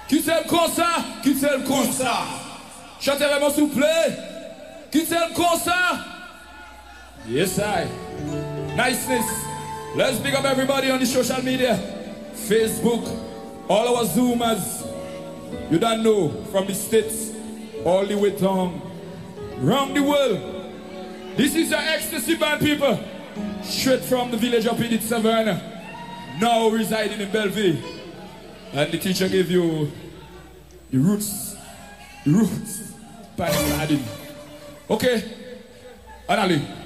Qui t'aime comme ça? Qui t'aime comme ça? Chantez vraiment s'il vous plaît. Qui t'aime comme ça? Yes, I. Niceness. Let's big up everybody on the social media. Facebook, all our Zoomers. You don't know, from the States, all the way down, around the world. This is your ecstasy band, people. Straight from the village up in it, Savannah. Now residing in Belleville. And the teacher gave you the roots. The roots. Okay, Anali.